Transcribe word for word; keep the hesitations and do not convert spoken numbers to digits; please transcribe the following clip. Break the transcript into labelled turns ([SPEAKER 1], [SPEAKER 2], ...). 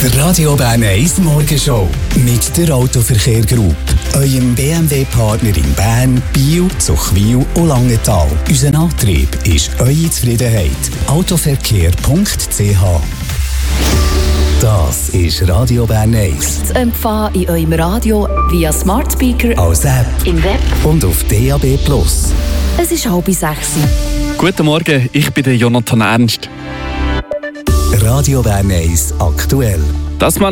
[SPEAKER 1] Der Radio Bern eins Morgenshow mit der Autoverkehr Group, eurem B M W-Partner in Bern, Biel, Zuchwil und Langenthal. Unser Antrieb ist eure Zufriedenheit. autoverkehr punkt c h. Das ist Radio Bern eins.
[SPEAKER 2] Zu empfangen in eurem Radio via Smart Speaker,
[SPEAKER 1] als App,
[SPEAKER 2] im Web
[SPEAKER 1] und auf D A B plus.
[SPEAKER 2] Es ist halb sechs.
[SPEAKER 3] Guten Morgen, ich bin der Jonathan Ernst.
[SPEAKER 1] Radio Bern eins aktuell.
[SPEAKER 3] Dass man